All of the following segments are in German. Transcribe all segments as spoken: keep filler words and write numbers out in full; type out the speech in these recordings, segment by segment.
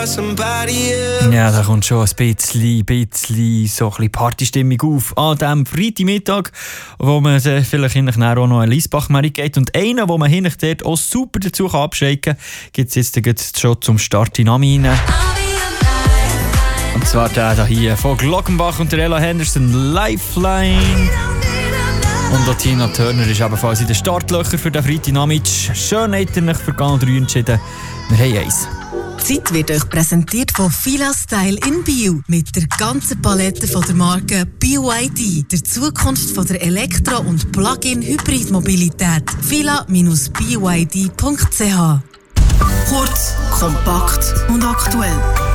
Ja, da kommt schon ein bisschen, bisschen, so ein bisschen Partystimmung auf an diesem Freitagmittag, wo man vielleicht hinterher auch noch einen Liesbach-Merit geht. Und einen, wo man hinterher dort auch super dazu abschrecken kann, gibt es jetzt schon zum Start in Ami rein. Und zwar der hier von Glockenbach und der Ella Henderson, Lifeline. Und auch Tina Turner ist ebenfalls in den Startlöchern für den Freitagnachmittag. Schön hat er sich für Kanal drei entschieden. Wir haben eins. Die Zeit wird euch präsentiert von Fila Style in Bio. Mit der ganzen Palette von der Marke B Y D. Der Zukunft von der Elektro- und Plug-in-Hybrid-Mobilität. fila dash b y d punkt c h. Kurz, kompakt und aktuell.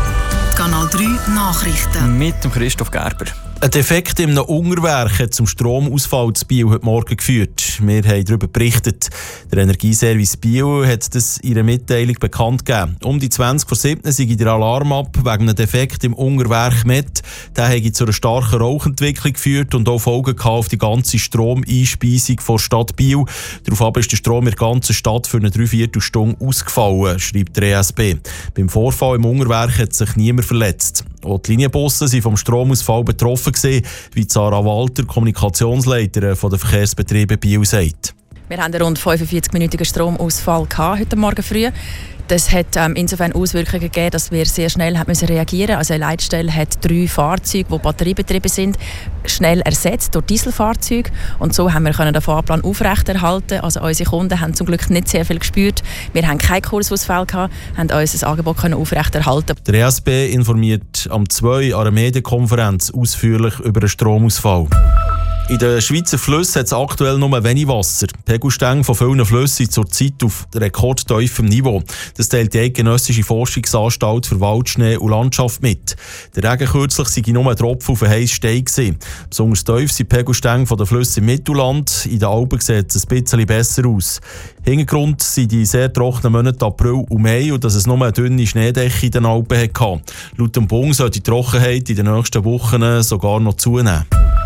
Kanal drei Nachrichten. Mit dem Christoph Gerber. Ein Defekt in einem Unterwerk hat zum Stromausfall zu Biel heute Morgen geführt. Wir haben darüber berichtet. Der Energieservice Biel hat das in einer Mitteilung bekannt gegeben. Um die zwanzig vor sieben sei der Alarm ab wegen einem Defekt im Unterwerk Met. Der hat zu einer starken Rauchentwicklung geführt und auch Folgen auf die ganze Stromeinspeisung der Stadt Biel. Daraufhin ist der Strom in der ganzen Stadt für eine Dreiviertelstunde ausgefallen, schreibt der E S B. Beim Vorfall im Unterwerk hat sich niemand verletzt. Auch die Linienbusse sind vom Stromausfall betroffen gewesen, wie Sarah Walter, Kommunikationsleiterin der Verkehrsbetriebe Biel, sagt. Wir hatten einen rund fünfundvierzig-minütigen Stromausfall heute Morgen früh. Das hat ähm, insofern Auswirkungen gegeben, dass wir sehr schnell haben müssen reagieren mussten. Also eine Leitstelle hat drei Fahrzeuge, die batteriebetrieben sind, schnell ersetzt durch Dieselfahrzeuge. Und so haben wir können den Fahrplan aufrechterhalten. Also unsere Kunden haben zum Glück nicht sehr viel gespürt. Wir haben keinen Kursausfall gehabt, haben unser Angebot können aufrechterhalten. Der E S B informiert am zwei an einer Medienkonferenz ausführlich über den Stromausfall. In den Schweizer Flüssen hat es aktuell nur wenig Wasser. Die Pegelstände von vielen Flüssen sind zurzeit auf rekordtiefem Niveau. Das teilt die Eidgenössische Forschungsanstalt für Waldschnee und Landschaft mit. Der Regen kürzlich sei nur ein Tropfen auf einen heissen Stein gewesen. Besonders tief sind die Pegelstände der Flüsse im Mittelland. In den Alpen sieht es ein bisschen besser aus. Hintergrund sind die sehr trockenen Monate April und Mai und dass es nur eine dünne Schneedecke in den Alpen hatte. Laut dem Bund soll die Trockenheit in den nächsten Wochen sogar noch zunehmen.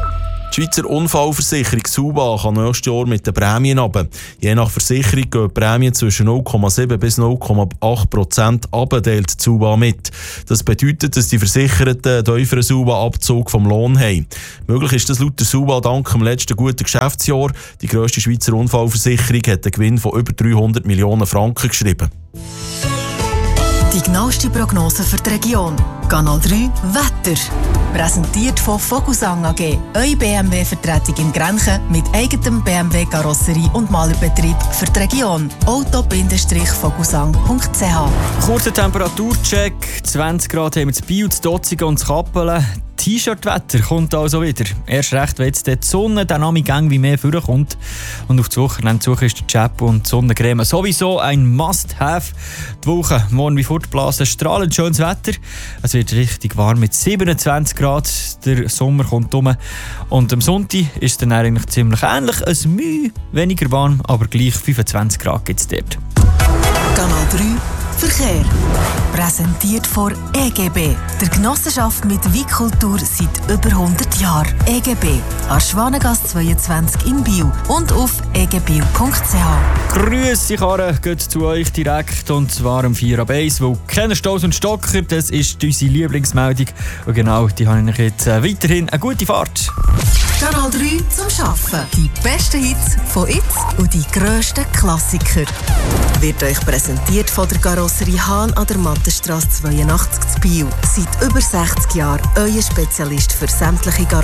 Die Schweizer Unfallversicherung SUBA kann nächstes Jahr mit den Prämien runter. Je nach Versicherung gehen die Prämien zwischen null Komma sieben bis null Komma acht Prozent runter, teilt die SUBA mit. Das bedeutet, dass die Versicherten einen tieferen SUBA-Abzug vom Lohn haben. Möglich ist das laut der SUBA dank dem letzten guten Geschäftsjahr. Die grösste Schweizer Unfallversicherung hat einen Gewinn von über dreihundert Millionen Franken geschrieben. Die genaueste Prognose für die Region. Kanal drei Wetter. Präsentiert von Vogelsang A G. Eure B M W-Vertretung in Grenchen mit eigenem B M W-Karosserie- und Malerbetrieb für die Region. auto Bindestrich vogelsang punkt c h. Kurzer Temperaturcheck. zwanzig Grad haben wir zu Biel, zu Dotzigen und zu Kappelen. T-Shirt-Wetter kommt also wieder. Erst recht, wenn jetzt die Sonne dann am Gang wie mehr vorkommt. Und auf das Wochenende zu suchen ist der Chap und die Sonnencreme sowieso ein Must-Have. Die Woche morgen wie fortblasen, strahlend schönes Wetter. Es wird richtig warm mit siebenundzwanzig Grad. Der Sommer kommt um. Und am Sonntag ist es dann eigentlich ziemlich ähnlich. Ein Mühe weniger warm, aber gleich fünfundzwanzig Grad gibt es dort. Kanal drei Verkehr. Präsentiert von E G B, der Genossenschaft mit Weitkultur seit über hundert Jahren. E G B, an Schwanengasse zweiundzwanzig in Biel und auf e g biel punkt c h. Grüße, Karre, geht zu euch direkt und zwar um vier ab eins, weil keine Stoss und Stocker, das ist unsere Lieblingsmeldung. Und genau, die habe ich jetzt äh, weiterhin eine gute Fahrt. Kanal drei zum Arbeiten. Die besten Hits von jetzt und die grössten Klassiker. Wird euch präsentiert von der Karosserie Hahn an der Mattenstrasse zweiundachtzig zu Biel. Seit über sechzig Jahren euer Spezialist für sämtliche Karosserien.